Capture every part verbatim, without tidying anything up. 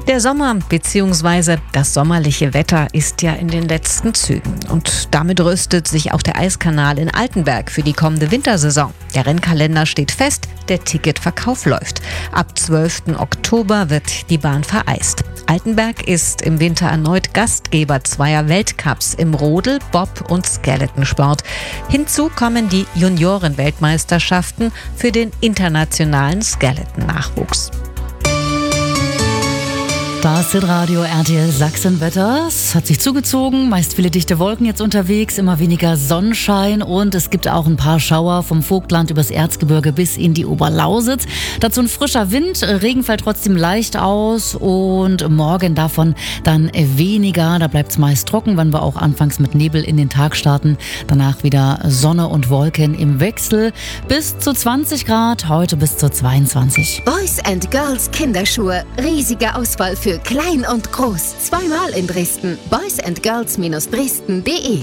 Der Sommer bzw. das sommerliche Wetter ist ja in den letzten Zügen. Und damit rüstet sich auch der Eiskanal in Altenberg für die kommende Wintersaison. Der Rennkalender steht fest, der Ticketverkauf läuft. Ab zwölften Oktober wird die Bahn vereist. Altenberg ist im Winter erneut Gastgeber zweier Weltcups im Rodel-, Bob- und Skeletonsport. Hinzu kommen die Junioren-Weltmeisterschaften für den internationalen Skeleton-Nachwuchs. Das Hitradio R T L Sachsenwetter. Es hat sich zugezogen, meist viele dichte Wolken jetzt unterwegs, immer weniger Sonnenschein und es gibt auch ein paar Schauer vom Vogtland übers Erzgebirge bis in die Oberlausitz. Dazu ein frischer Wind, Regen fällt trotzdem leicht aus und morgen davon dann weniger. Da bleibt es meist trocken, wenn wir auch anfangs mit Nebel in den Tag starten. Danach wieder Sonne und Wolken im Wechsel. Bis zu zwanzig Grad, heute bis zu zweiundzwanzig. Boys and Girls Kinderschuhe, riesige Auswahl für klein und groß. Zweimal in Dresden. boys and girls Bindestrich dresden punkt de.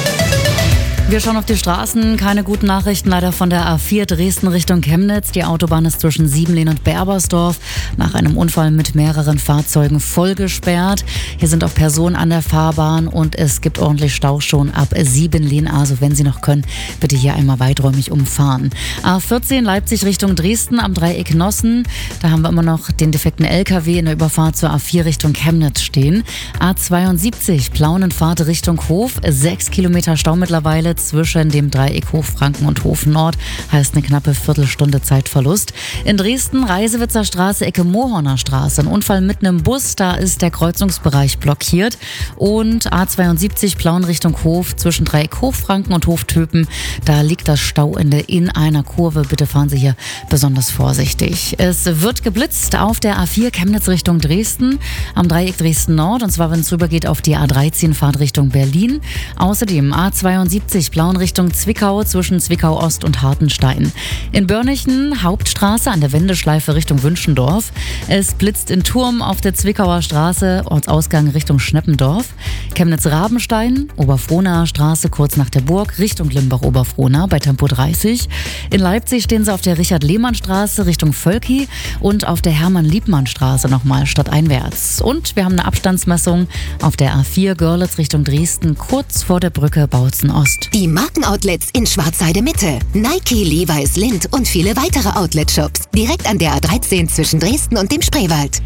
Wir schauen auf die Straßen. Keine guten Nachrichten leider von der A vier Dresden Richtung Chemnitz. Die Autobahn ist zwischen Siebenlehn und Berbersdorf nach einem Unfall mit mehreren Fahrzeugen voll gesperrt. Hier sind auch Personen an der Fahrbahn und es gibt ordentlich Stau schon ab Siebenlehn. Also wenn Sie noch können, bitte hier einmal weiträumig umfahren. A vierzehn Leipzig Richtung Dresden am Dreieck Nossen. Da haben wir immer noch den defekten L K W in der Überfahrt zur A vier Richtung Chemnitz stehen. A zweiundsiebzig Plaunenfahrt Richtung Hof. Sechs Kilometer Stau mittlerweile zwischen dem Dreieck Hochfranken und Hof Nord, heißt eine knappe Viertelstunde Zeitverlust. In Dresden, Reisewitzer Straße, Ecke Mohorner Straße, ein Unfall mitten im Bus, da ist der Kreuzungsbereich blockiert. Und A zweiundsiebzig Plauen Richtung Hof, zwischen Dreieck Hochfranken und Hof Töpen, da liegt das Stauende in einer Kurve. Bitte fahren Sie hier besonders vorsichtig. Es wird geblitzt auf der A vier Chemnitz Richtung Dresden, am Dreieck Dresden Nord, und zwar wenn es rübergeht auf die A dreizehn Fahrt Richtung Berlin. Außerdem A zweiundsiebzig Blauen Richtung Zwickau zwischen Zwickau Ost und Hartenstein. In Börnichen Hauptstraße an der Wendeschleife Richtung Wünschendorf. Es blitzt in Turm auf der Zwickauer Straße, Ortsausgang Richtung Schneppendorf. Chemnitz-Rabenstein, Oberfrohnaer Straße kurz nach der Burg Richtung Limbach-Oberfrohna bei Tempo dreißig. In Leipzig stehen sie auf der Richard-Lehmann-Straße Richtung Völki und auf der Hermann-Liebmann-Straße nochmal stadteinwärts. Und wir haben eine Abstandsmessung auf der A vier Görlitz Richtung Dresden kurz vor der Brücke Bautzen Ost. Die Markenoutlets in Schwarzheide Mitte. Nike, Levi's, Lindt und viele weitere Outlet-Shops. Direkt an der A dreizehn zwischen Dresden und dem Spreewald.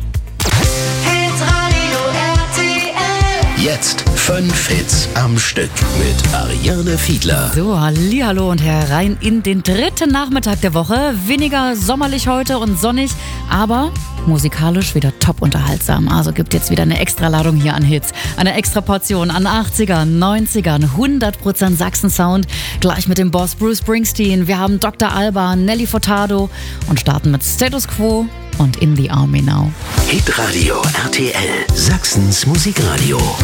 Hitradio R T L. Jetzt fünf Hits am Stück mit Ariane Fiedler. So, hallihallo und herein in den dritten Nachmittag der Woche. Weniger sommerlich heute und sonnig, aber musikalisch wieder top unterhaltsam. Also gibt jetzt wieder eine Extraladung hier an Hits. Eine extra Portion an achtzigern, neunzigern, hundert Prozent Sachsen-Sound. Gleich mit dem Boss Bruce Springsteen. Wir haben Doktor Alba, Nelly Furtado und starten mit Status Quo und In the Army Now. Hitradio R T L, Sachsens Musikradio.